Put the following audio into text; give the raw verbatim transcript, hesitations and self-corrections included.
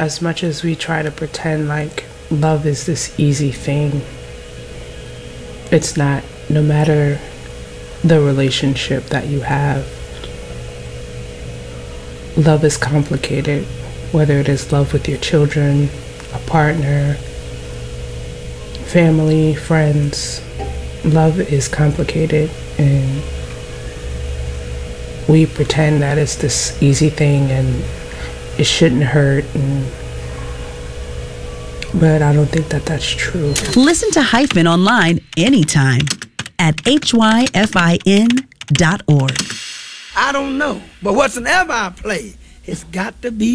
as much as we try to pretend like love is this easy thing, it's not. No matter the relationship that you have, love is complicated, whether it is love with your children, a partner, family, friends. Love is complicated, and we pretend that it's this easy thing and it shouldn't hurt, and but I don't think that that's true. Listen to Hyphen online anytime at H Y F I N dot org. I don't know, but whatsoever I play, it's got to be